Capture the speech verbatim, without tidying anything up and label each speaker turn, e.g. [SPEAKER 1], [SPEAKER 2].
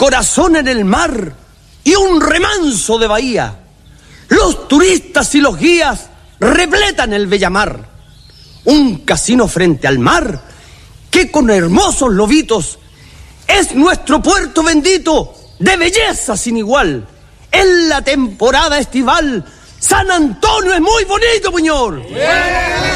[SPEAKER 1] corazón en el mar y un remanso de bahía. Los turistas y los guías repletan el bellamar. Un casino frente al mar que con hermosos lobitos es nuestro puerto bendito de belleza sin igual. En la temporada estival San Antonio es muy bonito, señor. Yeah.